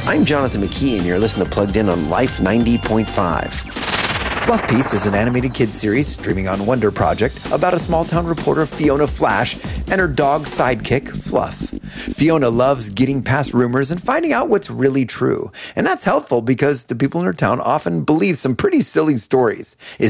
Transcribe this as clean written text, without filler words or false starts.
I'm Jonathan McKee, and you're listening to Plugged In on Life 90.5. Fluff Piece is an animated kids series streaming on Wonder Project about a small-town reporter, Fiona Flash, and her dog sidekick, Fluff. Fiona loves getting past rumors and finding out what's really true. And that's helpful because the people in her town often believe some pretty silly stories.